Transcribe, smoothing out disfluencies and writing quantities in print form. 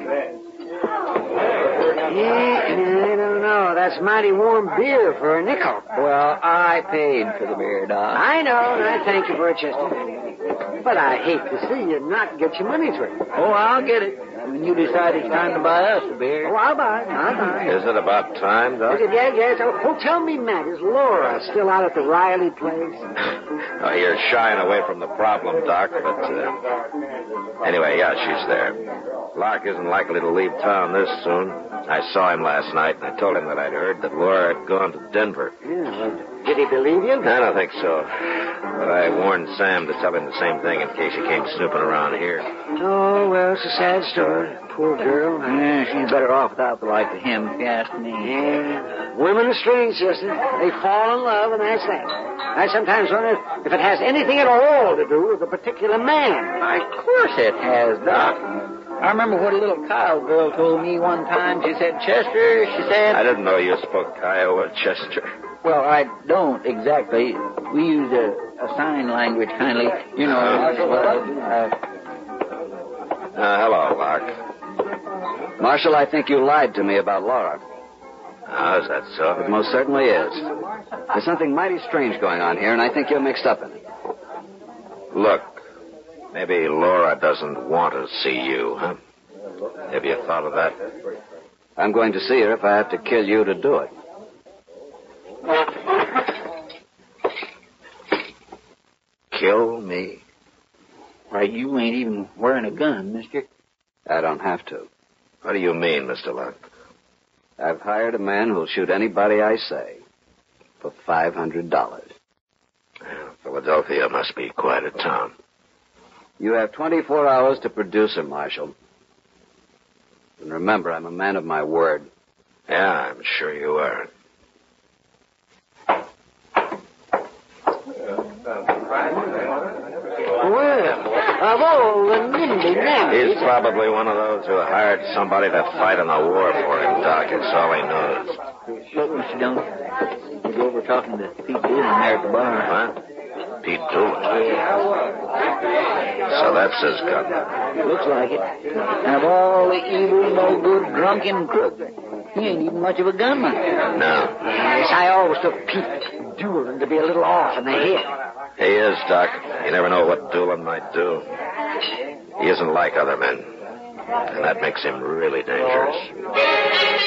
I don't know. That's mighty warm beer for a nickel. Well, I paid for the beer, Doc. I know, and I thank you for it, Chester. But I hate to see you not get your money's worth. Oh, I'll get it. When you decide it's time to buy us a beer. Oh, I'll buy it. Is it about time, Doc? Yes. Oh, tell me, Matt, is Laura still out at the Riley place? Oh, you're shying away from the problem, Doc, but anyway, yeah, she's there. Lark isn't likely to leave town this soon. I saw him last night, and I told him that I'd heard that Laura had gone to Denver. Yeah, well, did he believe you? I don't think so. But I warned Sam to tell him the same thing in case he came snooping around here. Oh, well, it's a sad story. Poor girl. Yeah, she's better off without the like of him, if you ask me. Yeah. Women are strange, sister. They fall in love, and that's that. I sometimes wonder if it has anything at all to do with a particular man. Of course it has, Doc. I remember what a little Kyle girl told me one time. She said, Chester, she said... I didn't know you spoke Kiowa, Chester. Well, I don't exactly. We use a sign language, kindly. You know. Hello, Lark. Marshal, I think you lied to me about Laura. Oh, is that so? It most certainly is. There's something mighty strange going on here, and I think you're mixed up in it. Look, maybe Laura doesn't want to see you, huh? Have you thought of that? I'm going to see her if I have to kill you to do it. Kill me? Why, you ain't even wearing a gun, mister. I don't have to. What do you mean, Mr. Lark? I've hired a man who'll shoot anybody I say for $500. Philadelphia must be quite a town. You have 24 hours to produce her, Marshal. And remember, I'm a man of my word. Yeah, I'm sure you are. Well, of all the nimby-nambies... He's probably one of those who hired somebody to fight in the war for him, Doc. It's all he knows. Look, Mr. Dillon, we go over talking to Pete Doolin there at the bar. What? Pete Doolin? So that's his gun. Looks like it. And of all the evil, no good, drunken crooks, he ain't even much of a gunman. No. Yes, I always took Pete Doolin to be a little off in the head. He is, Doc. You never know what Doolin might do. He isn't like other men. And that makes him really dangerous.